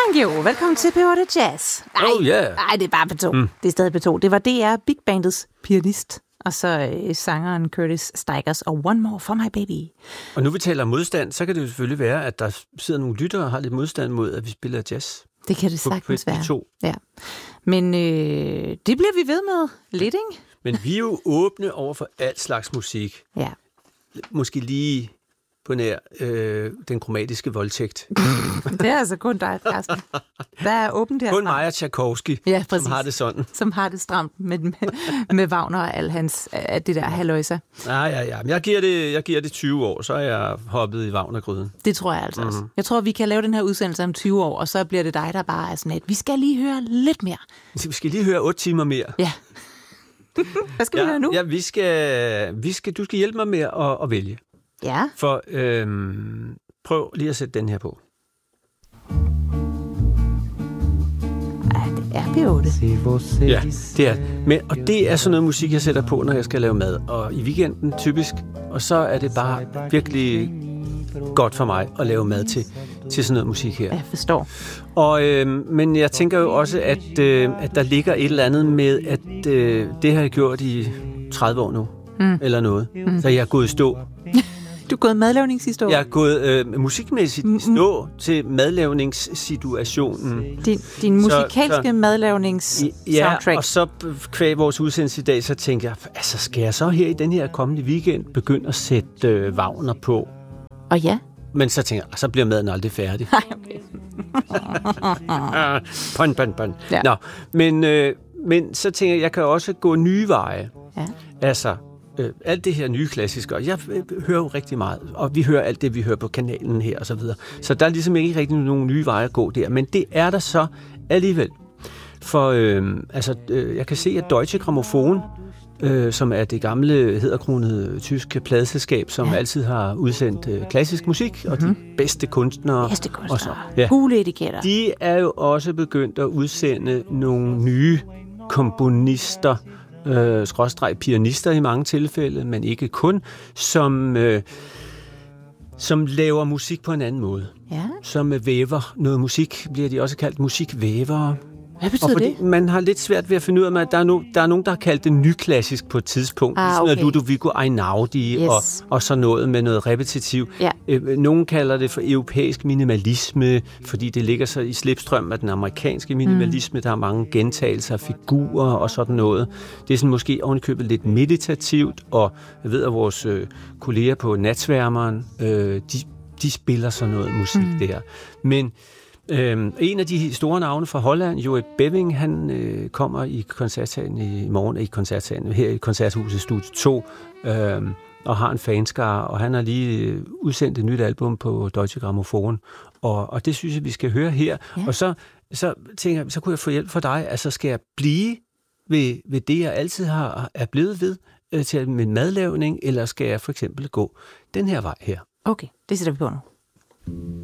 Thank you. Velkommen til P8 Jazz. Nej, det er bare P2. Det er stadig P2. Det var DR Big Bandets pianist, og så sangeren Curtis Stigers og One More for My Baby. Og nu vi taler om modstand, så kan det jo selvfølgelig være, at der sidder nogle lyttere og har lidt modstand mod, at vi spiller jazz. Det kan det sagtens være. P2. Ja. Men det bliver vi ved med lidt, ikke? Men vi er jo åbne over for alt slags musik. Ja. Måske lige på nær den kromatiske voldtægt. Det er altså kun dig, Carsten. Der er åbent her. Kun mig og Tchaikovsky, ja, som har det sådan. Som har det stramt med Wagner og al hans, det der halløjser. Ja. Jeg giver det 20 år, så er jeg hoppet i Wagner-gryden. Det tror jeg altså også. Jeg tror, vi kan lave den her udsendelse om 20 år, og så bliver det dig, der bare er sådan et, vi skal lige høre lidt mere. Vi skal lige høre 8 timer mere. Ja. Hvad skal vi høre nu? Ja, du skal hjælpe mig med at vælge. Ja. For prøv lige at sætte den her på. Det er P8. Ja, det er. Og det er sådan noget musik, jeg sætter på, når jeg skal lave mad. Og i weekenden typisk. Og så er det bare virkelig godt for mig at lave mad til sådan noget musik her. Jeg forstår. Og, men jeg tænker jo også, at der ligger et eller andet med, at det har jeg gjort i 30 år nu. Eller noget. Så jeg er gået i stå. Du er gået madlavningsstå? Jeg er gået musikmæssigt i stå til madlavningssituationen. Din musikalske madlavnings-soundtrack? Ja, og så kvæg vores udsendelse i dag, så tænker jeg, altså skal jeg så her i den her kommende weekend begynde at sætte Wagner på? Og ja. Men så tænker jeg, så bliver maden aldrig færdig. Pøn. Ja. Nå, men så tænker jeg kan også gå nye veje. Ja. Altså, alt det her nye klassiske, og jeg hører jo rigtig meget, og vi hører alt det, vi hører på kanalen her og så videre. Så der er ligesom ikke rigtig nogen nye veje at gå der, men det er der så alligevel. For jeg kan se, at Deutsche Grammophon, som er det gamle hæderkronede tyske pladeselskab, som altid har udsendt klassisk musik, og de bedste kunstnere. Og så, gule etiketter. De er jo også begyndt at udsende nogle nye komponister, pianister i mange tilfælde, men ikke kun, som laver musik på en anden måde. Ja. Som væver noget musik, bliver de også kaldt musikvævere. Hvad betyder det? Man har lidt svært ved at finde ud af, at der er nogen, der har kaldt det nyklassisk på et tidspunkt. Okay. Sådan noget Ludovico Einaudi og så noget med noget repetitiv. Ja. Nogen kalder det for europæisk minimalisme, fordi det ligger så i slipstrøm af den amerikanske minimalisme. Der er mange gentagelser af figurer og sådan noget. Det er sådan måske ovenikøbet lidt meditativt, og jeg ved, at vores kolleger på Natsværmeren, de spiller sådan noget musik der. Men en af de store navne fra Holland, Joep Beving, han kommer i koncertsalen i morgen, her i Koncerthuset Studie 2, og har en fanskare, og han har lige udsendt et nyt album på Deutsche Grammophon, og det synes jeg, vi skal høre her. Ja. Og så tænker jeg, så kunne jeg få hjælp fra dig, altså skal jeg blive ved det, jeg altid er blevet ved til min madlavning, eller skal jeg for eksempel gå den her vej her? Okay, det sætter vi på nu.